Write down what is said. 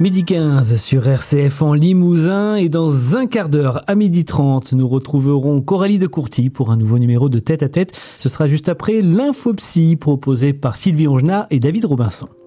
Midi 15 sur RCF en Limousin et dans un quart d'heure à 12h30, nous retrouverons Coralie de Courty pour un nouveau numéro de Tête à Tête. Ce sera juste après l'Infopsy proposé par Sylvie Ongenat et David Robinson.